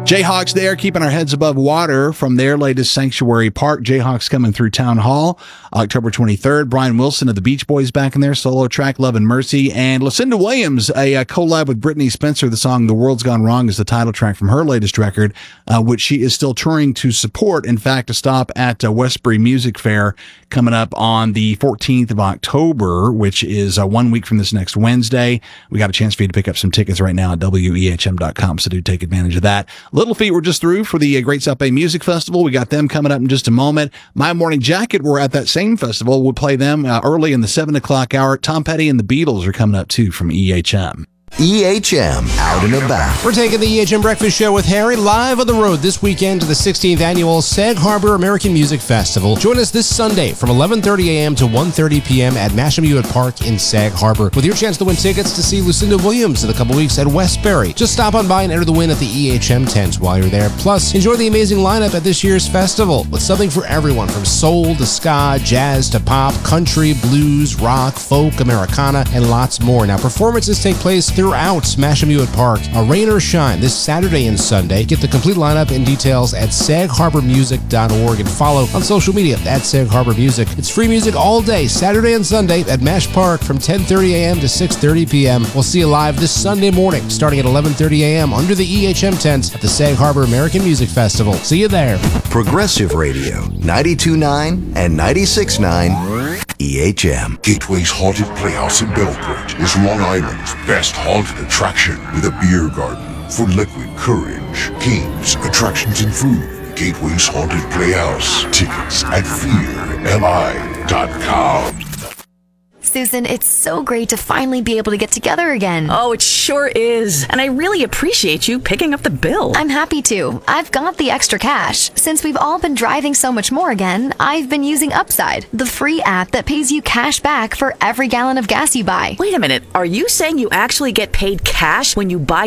Jayhawks there, keeping our heads above water from their latest Sanctuary Park. Jayhawks coming through Town Hall October 23rd. Brian Wilson of the Beach Boys back in there, solo track Love and Mercy. And Lucinda Williams, a collab with Brittany Spencer. The song The World's Gone Wrong is the title track from her latest record, which she is still touring to support. In fact, a stop at Westbury Music Fair coming up on the 14th of October, which is 1 week from this next Wednesday. We got a chance for you to pick up some tickets right now at wehm.com, so do take advantage of that. Little Feat were just through for the Great South Bay Music Festival. We got them coming up in just a moment. My Morning Jacket were at that same festival. We'll play them early in the 7 o'clock hour. Tom Petty and the Beatles are coming up too from EHM. EHM Out and About. We're taking the EHM Breakfast Show with Harry live on the road this weekend to the 16th Annual Sag Harbor American Music Festival. Join us this Sunday from 11:30 a.m. to 1:30 p.m. at Masham Hewitt Park in Sag Harbor with your chance to win tickets to see Lucinda Williams in a couple weeks at Westbury. Just stop on by and enter the win at the EHM tent while you're there. Plus, enjoy the amazing lineup at this year's festival with something for everyone from soul to ska, jazz to pop, country, blues, rock, folk, Americana, and lots more. Now, performances take place throughout Masham Hewitt Park, rain or shine, this Saturday and Sunday. Get the complete lineup and details at sagharbormusic.org and follow on social media at Sag Harbor Music. It's free music all day, Saturday and Sunday at Mash Park from 10:30 a.m. to 6:30 p.m. We'll see you live this Sunday morning, starting at 11:30 a.m. under the EHM tent at the Sag Harbor American Music Festival. See you there. Progressive Radio, 92.9 and 96.9 EHM. Gateway's Haunted Playhouse in Belbridge is Long Island's best haunted attraction with a beer garden for liquid courage, games, attractions, and food. Gateway's Haunted Playhouse. Tickets at fearli.com. Susan, it's so great to finally be able to get together again. Oh, it sure is. And I really appreciate you picking up the bill. I'm happy to. I've got the extra cash. Since we've all been driving so much more again, I've been using Upside, the free app that pays you cash back for every gallon of gas you buy. Wait a minute. Are you saying you actually get paid cash when you buy